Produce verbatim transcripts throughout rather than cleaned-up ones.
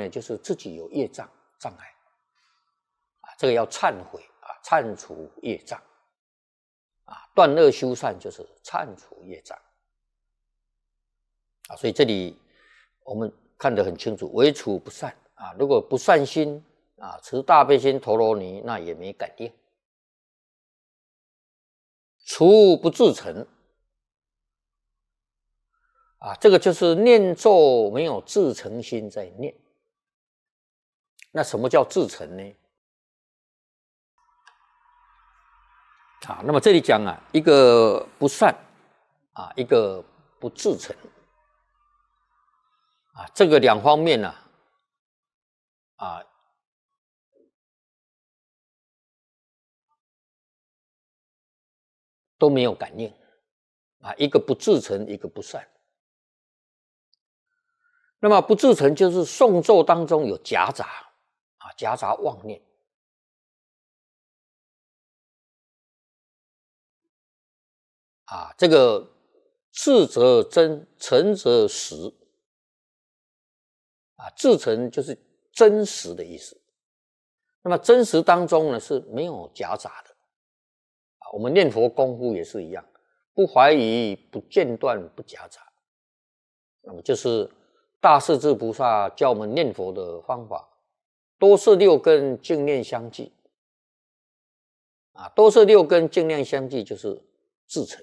呢，就是自己有业障障碍啊，这个要忏悔啊，忏除业障啊，断恶修善就是忏除业障啊，所以这里我们看得很清楚，唯除不善啊，如果不善心啊，持大悲心陀罗尼，那也没感应。除不自成啊，这个就是念咒没有自诚心在念。那什么叫自诚呢？啊，那么这里讲啊，一个不善啊，一个不自诚啊，这个两方面呢 啊, 啊都没有感应啊，一个不自诚，一个不善。那么不自诚就是诵咒当中有夹杂啊，夹杂妄念啊，这个自则真，诚则实啊，自诚就是真实的意思。那么真实当中呢是没有夹杂的啊，我们念佛功夫也是一样，不怀疑，不间断，不夹杂。那么就是大势至菩萨教我们念佛的方法，多摄六根，净念相继啊，多摄六根，净念相继就是自诚。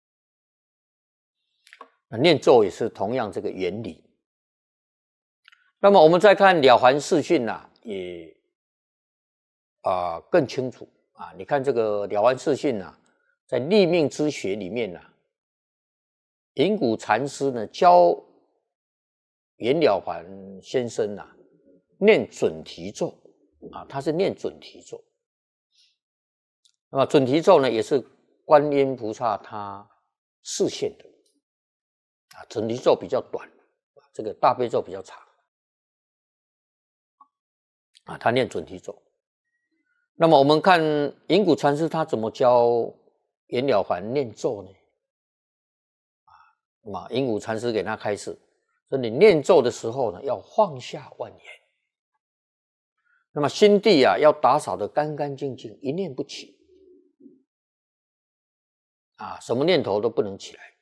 念咒也是同样这个原理。那么我们再看了凡四训啊，也啊、呃、更清楚啊。你看这个了凡四训啊，在立命之学里面啊，隐谷禅师呢教袁了凡先生啊念准提咒啊，他是念准提咒。那么准提咒呢，也是观音菩萨他示现的。啊，准提咒比较短，这个大悲咒比较长啊。他念准提咒，那么我们看隐谷禅师他怎么教袁了凡念咒呢？啊，那么隐谷禅师给他开示，说你念咒的时候呢，要放下万言，那么心地啊要打扫得干干净净，一念不起啊，什么念头都不能起来。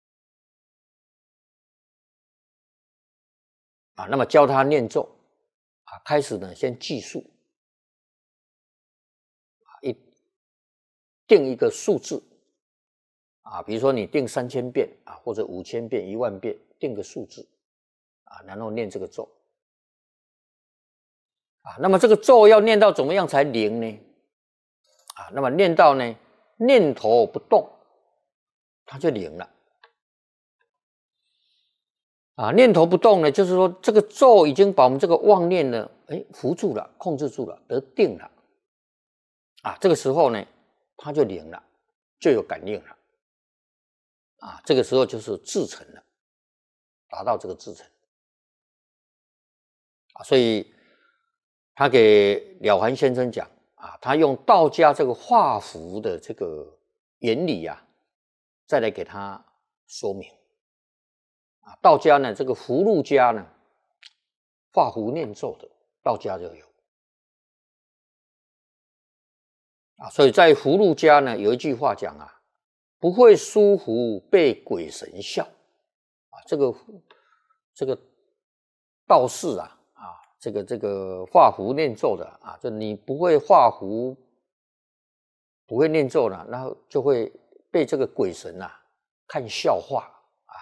啊，那么教他念咒啊，开始呢先计数啊，一定一个数字啊，比如说你定三千遍啊，或者五千遍、一万遍，定个数字啊，然后念这个咒啊。那么这个咒要念到怎么样才灵呢？啊，那么念到呢念头不动，它就灵了。啊，念头不动呢，就是说这个咒已经把我们这个妄念呢，哎，扶住了，控制住了，得定了。啊，这个时候呢，它就灵了，就有感应了。啊，这个时候就是自诚了，达到这个自诚。啊，所以他给了凡先生讲啊，他用道家这个画符的这个原理啊，再来给他说明。啊，道家呢，这个符箓家呢，画符念咒的，道家就有啊。所以在符箓家呢，有一句话讲啊，不会书符被鬼神笑啊。这个这个道士啊啊，这个这个画符念咒的啊，就你不会画符，不会念咒了，然后就会被这个鬼神啊看笑话。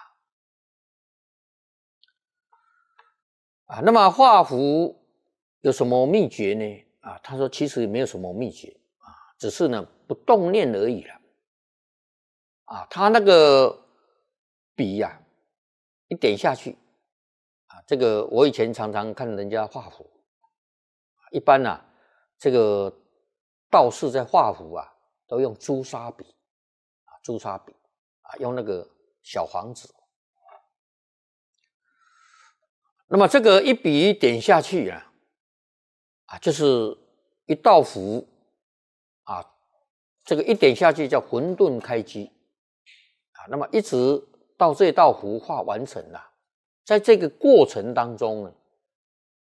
啊，那么画符有什么秘诀呢？啊，他说其实没有什么秘诀啊，只是呢不动念而已了。啊，他那个笔呀、啊，一点下去，啊，这个我以前常常看人家画符，一般啊，这个道士在画符啊，都用朱砂笔，啊，朱砂笔啊，用那个小黄纸。那么这个一笔一点下去啊，啊，就是一道符啊，这个一点下去叫混沌开机啊。那么一直到这道符画完成了，在这个过程当中呢，